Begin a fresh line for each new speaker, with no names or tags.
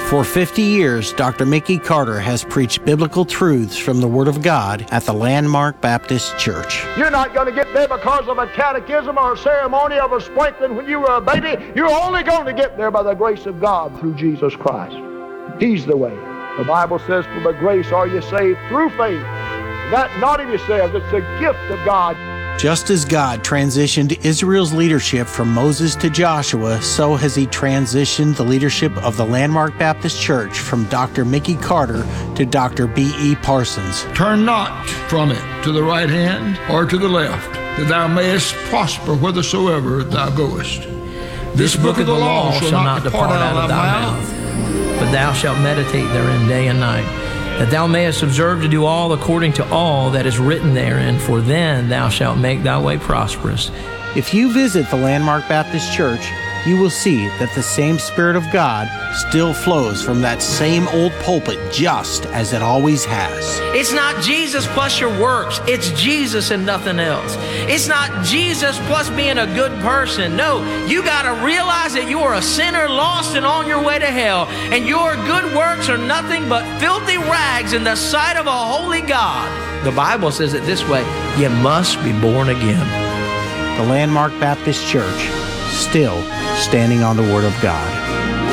For 50 years, Dr. Mickey Carter has preached biblical truths from the Word of God at the Landmark Baptist Church.
You're not going to get there because of a catechism or a ceremony of a sprinkling when you were a baby. You're only going to get there by the grace of God through Jesus Christ. He's the way. The Bible says, for by grace are you saved through faith. That not of yourselves, it's a gift of God.
Just as God transitioned Israel's leadership from Moses to Joshua, so has He transitioned the leadership of the Landmark Baptist Church from Dr. Mickey Carter to Dr. B.E. Parsons.
Turn not from it to the right hand or to the left, that thou mayest prosper whithersoever thou goest. This book of the law shall not depart out of thy mouth,
but thou shalt meditate therein day and night, that thou mayest observe to do all according to all that is written therein, for then thou shalt make thy way prosperous.
If you visit the Landmark Baptist Church, you will see that the same Spirit of God still flows from that same old pulpit just as it always has.
It's not Jesus plus your works. It's Jesus and nothing else. It's not Jesus plus being a good person. No, you got to realize that you are a sinner lost and on your way to hell, and your good works are nothing but filthy rags in the sight of a holy God. The Bible says it this way: you must be born again.
The Landmark Baptist Church, still standing on the Word of God.